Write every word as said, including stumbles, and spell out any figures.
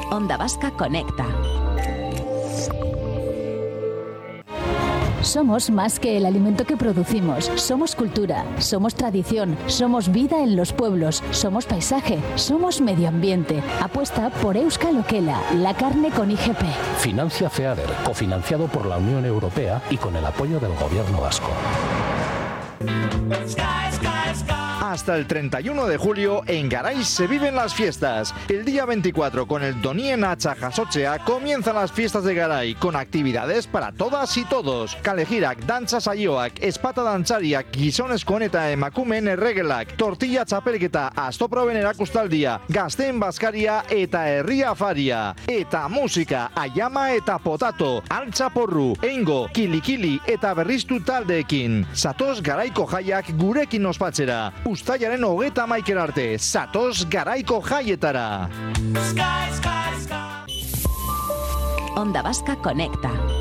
Onda Vasca Conecta. Somos más que el alimento que producimos. Somos cultura, somos tradición, somos vida en los pueblos, somos paisaje, somos medio ambiente. Apuesta por Euskal Okela, la carne con I G P. Financia FEADER, cofinanciado por la Unión Europea y con el apoyo del Gobierno vasco. Hasta el treinta y uno de julio en Garay se viven las fiestas. El día veinticuatro con el Donien Atxa Jasotzea comienzan las fiestas de Garay con actividades para todas y todos. Kalejirak, dantza saioak, espata dantzariak, gizonezkoen eta emakumeen erregelak, tortilla txapelketa, astoproben erakustaldia, gazteen bazkaria eta herria afaria. Eta musika, ayama eta potato, altza porru, eingo, kilikili eta berriztu taldeekin. Zatoz Garaiko jaiak gurekin ospatzera. Uztailaren hogeta hamaikera arte, zatoz Garaiko jaietara. Onda Vasca Conecta.